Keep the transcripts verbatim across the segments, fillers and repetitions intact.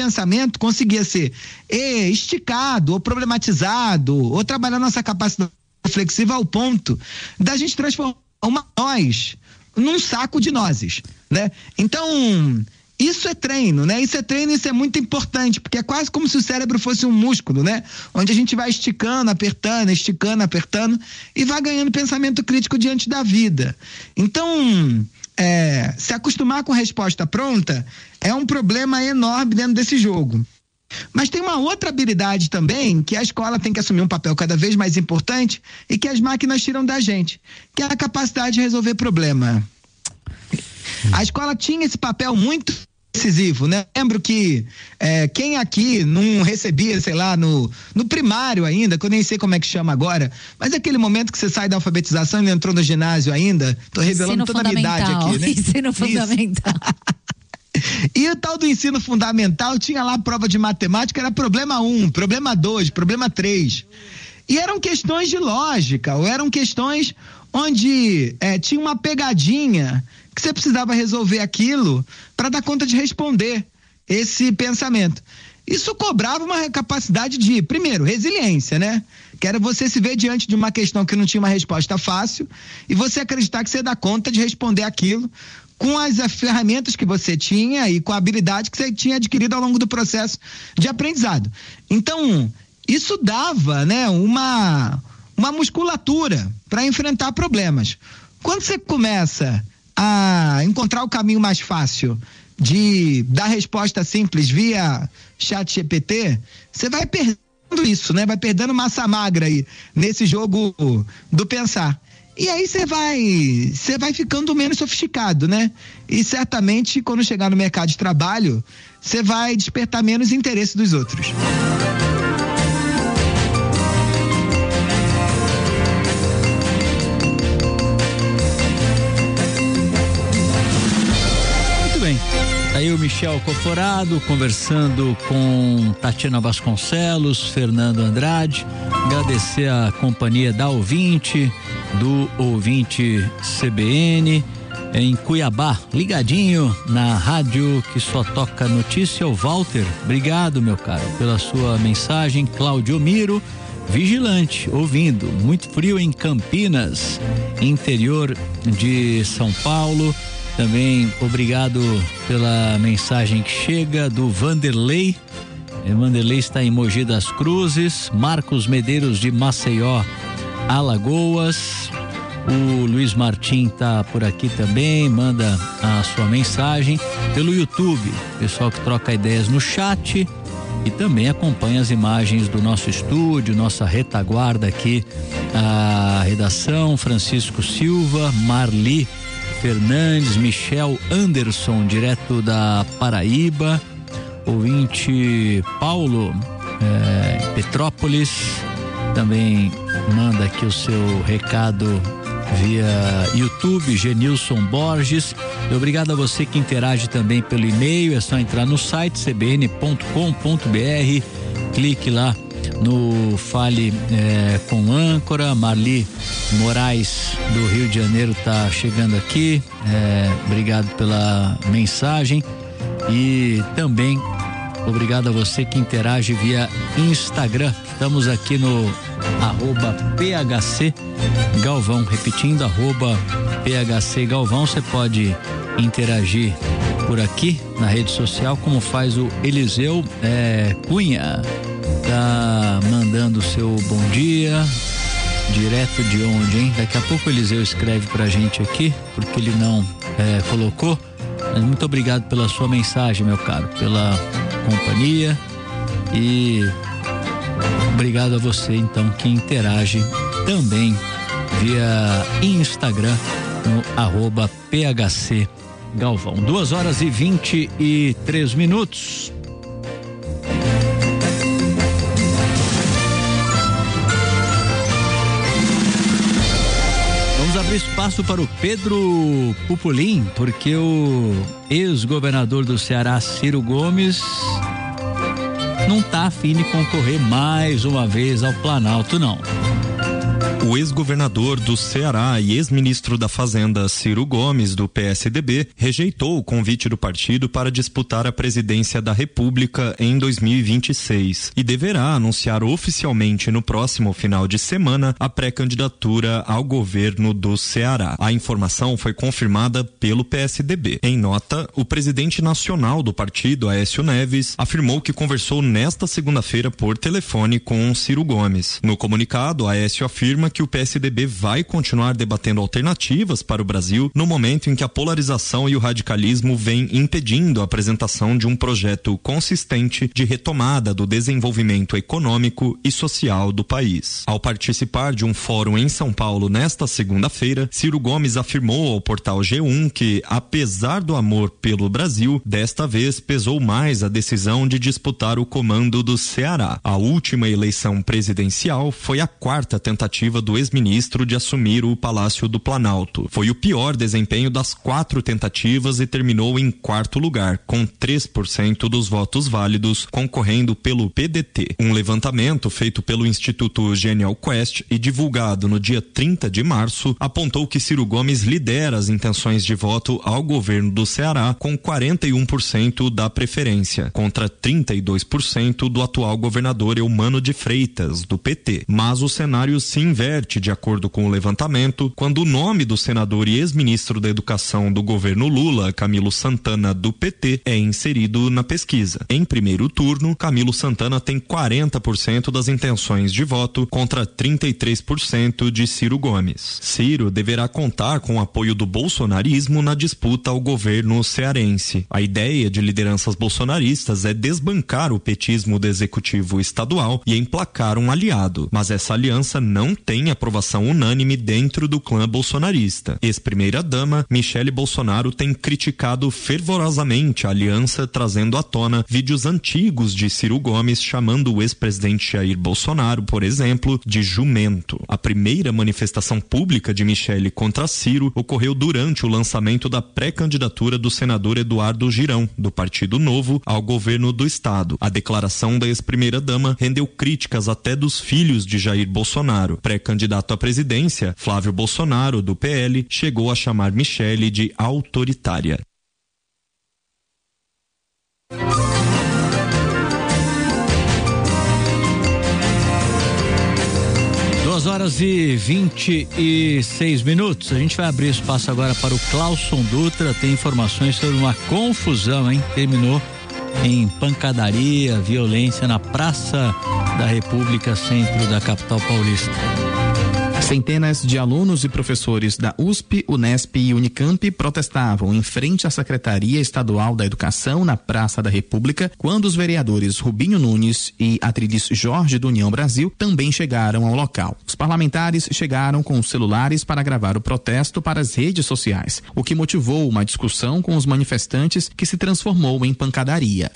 pensamento conseguia ser eh, esticado, ou problematizado, ou trabalhar nossa capacidade reflexiva ao ponto da gente transformar uma nós num saco de nozes, né? Então, isso é treino, né? Isso é treino, isso é muito importante, porque é quase como se o cérebro fosse um músculo, né? Onde a gente vai esticando, apertando, esticando, apertando e vai ganhando pensamento crítico diante da vida. Então, é, se acostumar com resposta pronta é um problema enorme dentro desse jogo. Mas tem uma outra habilidade também que a escola tem que assumir um papel cada vez mais importante e que as máquinas tiram da gente, que é a capacidade de resolver problema. A escola tinha esse papel muito decisivo, né? Lembro que é, quem aqui não recebia, sei lá, no, no primário ainda, que eu nem sei como é que chama agora, mas aquele momento que você sai da alfabetização e não entrou no ginásio ainda, tô revelando toda a minha idade aqui, né? Ensino fundamental. E o tal do ensino fundamental tinha lá a prova de matemática, era problema um, problema dois, problema três. E eram questões de lógica, ou eram questões onde é, tinha uma pegadinha que você precisava resolver aquilo para dar conta de responder esse pensamento. Isso cobrava uma capacidade de, primeiro, resiliência, né? Que era você se ver diante de uma questão que não tinha uma resposta fácil e você acreditar que você dá conta de responder aquilo com as ferramentas que você tinha e com a habilidade que você tinha adquirido ao longo do processo de aprendizado. Então, isso dava, né, uma, uma musculatura para enfrentar problemas. Quando você começa a encontrar o caminho mais fácil de dar resposta simples via chat G P T, você vai perdendo isso, né? Vai perdendo massa magra aí nesse jogo do pensar. E aí você vai, você vai ficando menos sofisticado, né? E certamente quando chegar no mercado de trabalho, você vai despertar menos interesse dos outros. Muito bem. Aí o Michel Coforado conversando com Tatiana Vasconcelos, Fernando Andrade, agradecer a companhia da ouvinte, do ouvinte C B N, em Cuiabá, ligadinho na rádio que só toca notícia. O Walter, obrigado, meu caro, pela sua mensagem. Claudio Miro, vigilante, ouvindo, muito frio em Campinas, interior de São Paulo. Também obrigado pela mensagem que chega do Vanderlei. Vanderlei está em Mogi das Cruzes. Marcos Medeiros de Maceió, Alagoas. O Luiz Martim tá por aqui também, manda a sua mensagem pelo YouTube. Pessoal que troca ideias no chat e também acompanha as imagens do nosso estúdio, nossa retaguarda aqui, a redação. Francisco Silva, Marli Fernandes, Michel Anderson, direto da Paraíba, ouvinte Paulo, é, Petrópolis, também manda aqui o seu recado via YouTube. Genilson Borges, e obrigado a você que interage também pelo e-mail. É só entrar no site c b n ponto com ponto b r, clique lá no Fale é, com Âncora. Marli Moraes do Rio de Janeiro tá chegando aqui, é, obrigado pela mensagem. E também obrigado a você que interage via Instagram. Estamos aqui no arroba P H C Galvão, repetindo, arroba P H C Galvão. Você pode interagir por aqui na rede social, como faz o Eliseu é, Cunha, tá mandando o seu bom dia, direto de onde, hein? Daqui a pouco o Eliseu escreve pra gente aqui, porque ele não é, colocou. Mas muito obrigado pela sua mensagem, meu caro, pela companhia, e obrigado a você então que interage também via Instagram no arroba P H C Galvão. Duas horas e vinte e três minutos. Vamos abrir espaço para o Pedro Pupulim, porque o ex-governador do Ceará, Ciro Gomes, não tá afim de concorrer mais uma vez ao Planalto, não. O ex-governador do Ceará e ex-ministro da Fazenda, Ciro Gomes, do P S D B, rejeitou o convite do partido para disputar a presidência da República em dois mil e vinte e seis e deverá anunciar oficialmente no próximo final de semana a pré-candidatura ao governo do Ceará. A informação foi confirmada pelo P S D B. Em nota, o presidente nacional do partido, Aécio Neves, afirmou que conversou nesta segunda-feira por telefone com Ciro Gomes. No comunicado, Aécio afirma que o P S D B vai continuar debatendo alternativas para o Brasil no momento em que a polarização e o radicalismo vêm impedindo a apresentação de um projeto consistente de retomada do desenvolvimento econômico e social do país. Ao participar de um fórum em São Paulo nesta segunda-feira, Ciro Gomes afirmou ao portal G um que, apesar do amor pelo Brasil, desta vez pesou mais a decisão de disputar o comando do Ceará. A última eleição presidencial foi a quarta tentativa do ex-ministro de assumir o Palácio do Planalto. Foi o pior desempenho das quatro tentativas e terminou em quarto lugar, com três por cento dos votos válidos, concorrendo pelo P D T. Um levantamento feito pelo Instituto Genial Quest e divulgado no dia trinta de março apontou que Ciro Gomes lidera as intenções de voto ao governo do Ceará com quarenta e um por cento da preferência, contra trinta e dois por cento do atual governador Eumano de Freitas, do P T. Mas o cenário se inverte de acordo com o levantamento, quando o nome do senador e ex-ministro da Educação do governo Lula, Camilo Santana, do P T, é inserido na pesquisa. Em primeiro turno, Camilo Santana tem quarenta por cento das intenções de voto contra trinta e três por cento de Ciro Gomes. Ciro deverá contar com o apoio do bolsonarismo na disputa ao governo cearense. A ideia de lideranças bolsonaristas é desbancar o petismo do executivo estadual e emplacar um aliado, mas essa aliança não tem aprovação unânime dentro do clã bolsonarista. Ex-primeira-dama, Michele Bolsonaro, tem criticado fervorosamente a aliança, trazendo à tona vídeos antigos de Ciro Gomes chamando o ex-presidente Jair Bolsonaro, por exemplo, de jumento. A primeira manifestação pública de Michele contra Ciro ocorreu durante o lançamento da pré-candidatura do senador Eduardo Girão, do Partido Novo, ao governo do estado. A declaração da ex-primeira-dama rendeu críticas até dos filhos de Jair Bolsonaro. Pré-candidato à presidência, Flávio Bolsonaro, do P L, chegou a chamar Michele de autoritária. duas horas e vinte e seis minutos. A gente vai abrir espaço agora para o Clauson Dutra. Tem informações sobre uma confusão, hein? Terminou em pancadaria, violência na Praça da República, centro da capital paulista. Centenas de alunos e professores da U S P, Unesp e Unicamp protestavam em frente à Secretaria Estadual da Educação na Praça da República, quando os vereadores Rubinho Nunes e Atrides Jorge do União Brasil também chegaram ao local. Os parlamentares chegaram com os celulares para gravar o protesto para as redes sociais, o que motivou uma discussão com os manifestantes que se transformou em pancadaria.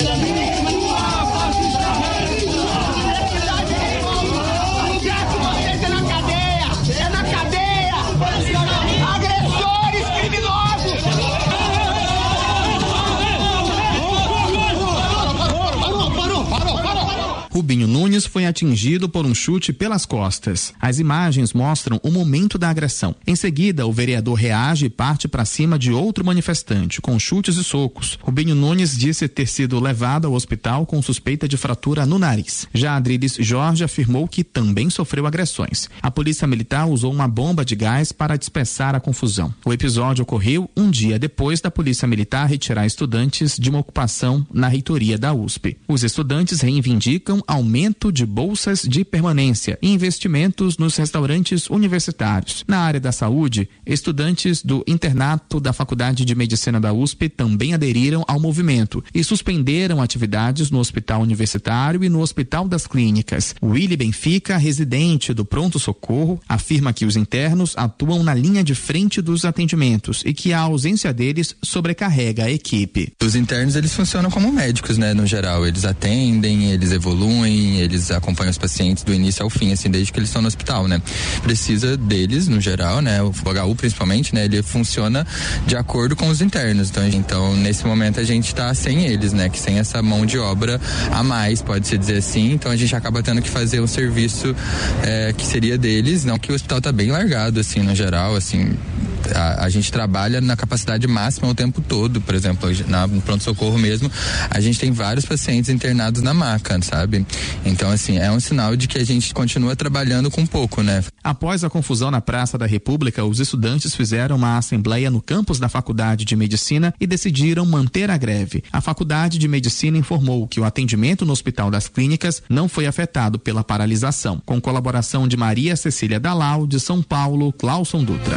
Rubinho Nunes foi atingido por um chute pelas costas. As imagens mostram o momento da agressão. Em seguida, o vereador reage e parte para cima de outro manifestante, com chutes e socos. Rubinho Nunes disse ter sido levado ao hospital com suspeita de fratura no nariz. Já Adriles Jorge afirmou que também sofreu agressões. A polícia militar usou uma bomba de gás para dispersar a confusão. O episódio ocorreu um dia depois da polícia militar retirar estudantes de uma ocupação na reitoria da U S P. Os estudantes reivindicam aumento de bolsas de permanência e investimentos nos restaurantes universitários. Na área da saúde, estudantes do internato da Faculdade de Medicina da U S P também aderiram ao movimento e suspenderam atividades no Hospital Universitário e no Hospital das Clínicas. Willy Benfica, residente do pronto-socorro, afirma que os internos atuam na linha de frente dos atendimentos e que a ausência deles sobrecarrega a equipe. Os internos, eles funcionam como médicos, né, no geral. Eles atendem, eles evoluem, evoluem, eles acompanham os pacientes do início ao fim, assim, desde que eles estão no hospital, né? Precisa deles, no geral, né? O H U principalmente, né? Ele funciona de acordo com os internos, então, então nesse momento a gente tá sem eles, né? Que sem essa mão de obra a mais, pode-se dizer assim, então a gente acaba tendo que fazer um serviço é, que seria deles, não que o hospital tá bem largado, assim, no geral, assim, a, a gente trabalha na capacidade máxima o tempo todo, por exemplo, na, no pronto-socorro mesmo, a gente tem vários pacientes internados na maca, sabe? Então, assim, é um sinal de que a gente continua trabalhando com pouco, né? Após a confusão na Praça da República, os estudantes fizeram uma assembleia no campus da Faculdade de Medicina e decidiram manter a greve. A Faculdade de Medicina informou que o atendimento no Hospital das Clínicas não foi afetado pela paralisação. Com colaboração de Maria Cecília Dalal, de São Paulo, Clauson Dutra.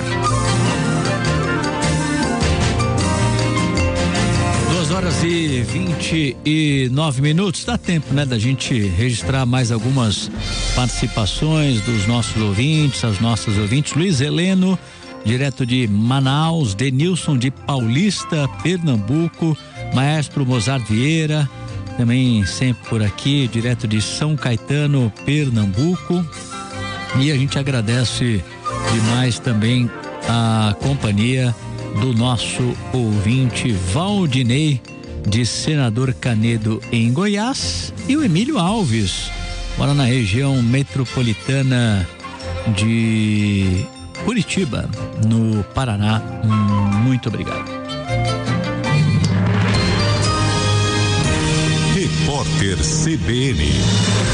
duas horas e vinte e nove minutos, dá tempo, né, da gente registrar mais algumas participações dos nossos ouvintes, as nossas ouvintes. Luiz Heleno, direto de Manaus, Denilson de Paulista, Pernambuco, Maestro Mozart Vieira, também sempre por aqui, direto de São Caetano, Pernambuco. E a gente agradece demais também a companhia do nosso ouvinte Valdinei, de Senador Canedo, em Goiás, e o Emílio Alves, mora na região metropolitana de Curitiba, no Paraná. Muito obrigado. Repórter C B N.